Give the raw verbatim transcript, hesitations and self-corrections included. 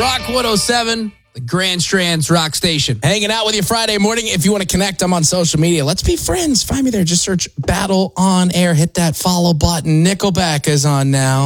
Rock one oh seven, the Grand Strands Rock Station. Hanging out with you Friday morning. If you want to connect, I'm on social media. Let's be friends. Find me there. Just search Battle on Air. Hit that follow button. Nickelback is on now.